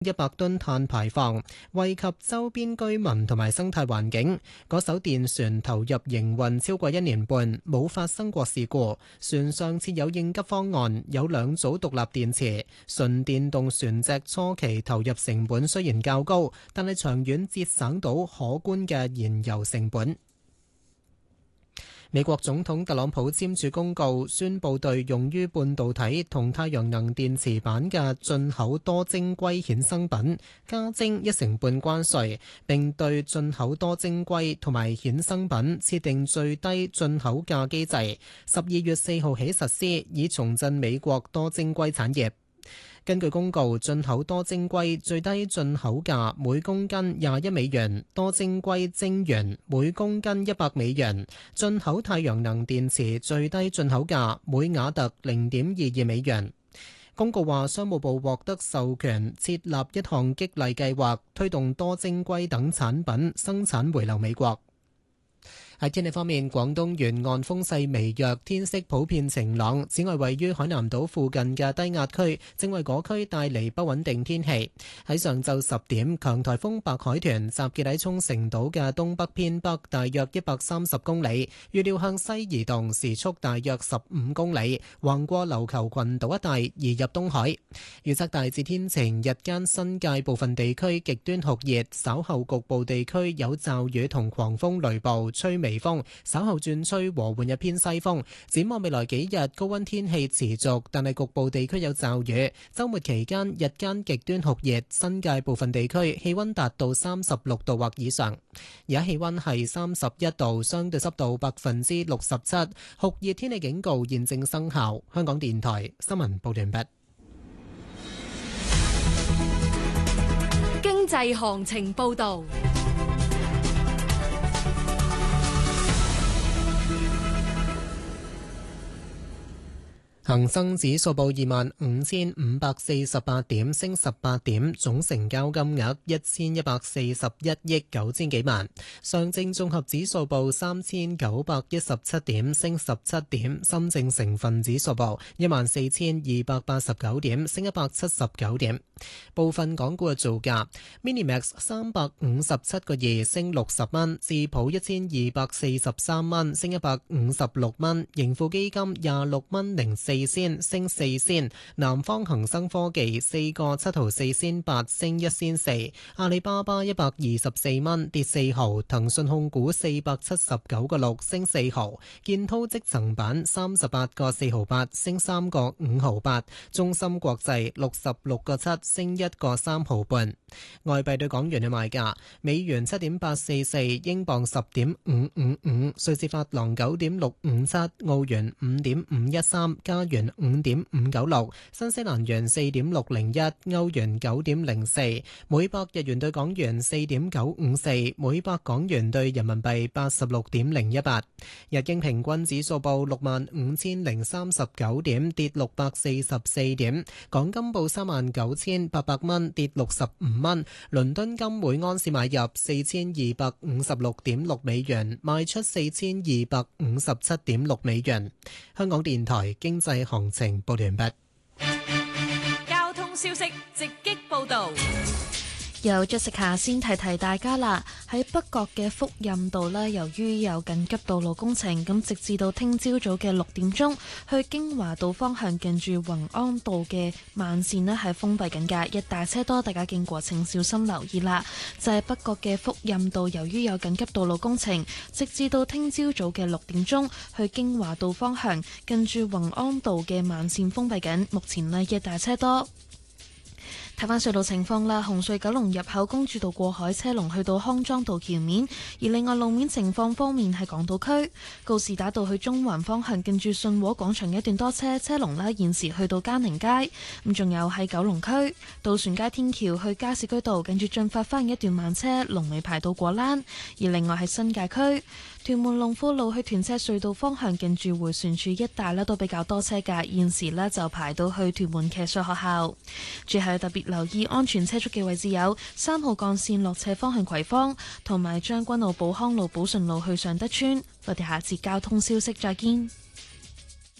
100噸碳排放，惠及周邊居民同埋生態環境。嗰艘電船投入營運超過1年半，冇發生過事故。船上設有應急方案，有2組獨立電池。純電動船隻初期投入成本雖然較高，但係長遠節省到可觀嘅燃油成本。美國總統特朗普簽署公告，宣布對用於半導體同太陽能電池板嘅進口多晶硅衍生品加徵1.5%關稅，並對進口多晶硅同埋衍生品設定最低進口價機制，12月4號起實施，以重振美國多晶硅產業。根據公告，進口多晶硅最低進口價每公斤21美元，多晶硅晶圓每公斤100美元。進口太陽能電池最低進口價每瓦特0.22美元。公告話，商務部獲得授權設立一項激勵計劃，推動多晶硅等產品生產回流美國。喺天氣方面，廣東沿岸風勢微弱，天色普遍晴朗。此外，位於海南島附近嘅低壓區正為嗰區帶嚟不穩定天氣。喺上晝10點，強颱風白海豚集結喺沖繩島嘅東北偏北大約130公里，預料向西移動，時速大約15公里，橫過琉球群島一帶移入東海。預測大致天晴，日間新界部分地區極端酷熱，稍後局部地區有驟雨同狂風雷暴，吹微風，稍後轉吹和緩一偏西風。展望未來幾日，高溫天氣持續，但係局部地區有驟雨。週末期間日間極端酷熱，新界部分地區氣溫達到36度或以上。而家氣溫係31度，相對濕度67%，酷熱天氣警告現正生效。香港電台新聞報道完畢。 經濟行情報道。 恒生指數報25,548點，升18點，總成交金額1141億9千幾萬。上證綜合指數報3917點，升17點。深證成分指數報14,289點，升179點。部分港股嘅造價 ：Minimax 357個2升60蚊，智普1243蚊升156蚊，盈富基金26蚊04仙升4仙，南方恒生科技4個7毫4仙8升1仙4，阿里巴巴124蚊跌4毫，騰訊控股479個6升4毫，建滔積層板38個4毫8升3個5毫8，中芯國際66個7升1個3毫半。外幣對港元嘅賣價：美元7.844，英鎊10.555，瑞士法郎9.657，澳元5.513，加元5.596，新西蘭元4.601，歐元9.04，每百日元對港元4.954，每百港元對人民幣86.018。日經平均指數報65,039點，跌644點。港金報39,800蚊，跌65蚊。倫敦金每安士買入4256.6美元，賣出4257.6美元。香港電台經濟行情報完畢。 交通消息直擊報道。 由 Jessica 先提提大家啦，喺北角嘅福蔭道呢，由於有緊急道路工程，咁直至到聽朝早嘅6點鐘，去京華道方向近住宏安道嘅慢線呢係封閉緊㗎，一大車多，大家經過請小心留意啦。就係北角嘅福蔭道，由於有緊急道路工程，直至到聽朝早嘅6點鐘，去京華道方向近住宏安道嘅慢線封閉緊，目前呢一大車多。睇返隧道情況啦，紅隧九龍入口公主道過海車龍去到康莊道橋面，而另外路面情況方面係港島區告士打道去中環方向近住信和廣場一段多車，車龍呢現時去到嘉寧街，咁仲有喺九龍區渡船街天橋去加士居道近住進發花園一段慢車，龍尾排到果欄，而另外喺新界區屯門龍富路去屯赤隧道方向近住迴旋處一帶呢都比較多車㗎，現時呢就排到去屯門騎術學校。最後特別留意安全車速嘅位置有3號幹線落斜方向葵芳，同埋將軍澳寶康路寶順路去尚德村。我哋下次交通消息再見。